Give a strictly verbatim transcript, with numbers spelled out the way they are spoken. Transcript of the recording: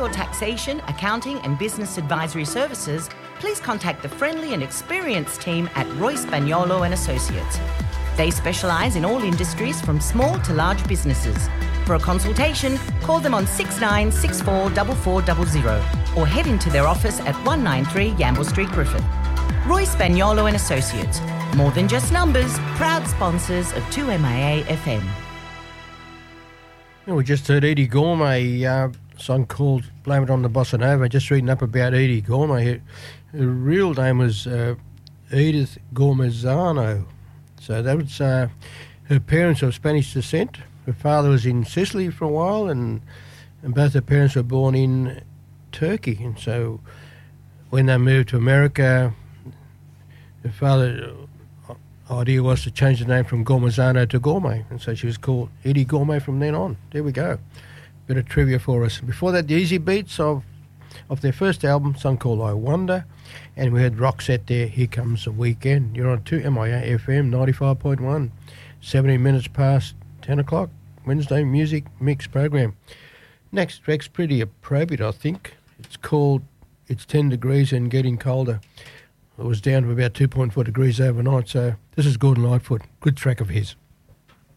your taxation, accounting and business advisory services, please contact the friendly and experienced team at Roy Spagnolo and Associates. They specialise in all industries from small to large businesses. For a consultation, call them on six nine six four four four zero zero or head into their office at one ninety-three Yamble Street, Griffith. Roy Spagnolo and Associates. More than just numbers, proud sponsors of two M I A F M. Well, we just heard Edie Gourmet, uh, song called Blame It on the Bossa Nova. Just reading up about Edie Gourmet. Her, her real name was uh, Edith Gormazano. So that was uh, her parents were of Spanish descent. Her father was in Sicily for a while, and, and both her parents were born in Turkey. And so when they moved to America, her father... idea was to change the name from Gormazano to Gourmet, and so she was called Edie Gourmet from then on. There we go. Bit of trivia for us. Before that, the Easy Beats of of their first album, song called I Wonder, and we had Roxette there, Here Comes the Weekend. You're on two M I A F M ninety-five point one, seventeen minutes past ten o'clock, Wednesday Music Mix program. Next track's pretty appropriate, I think. It's called It's ten degrees and Getting Colder. It was down to about two point four degrees overnight, so this is Gordon Lightfoot. Good track of his.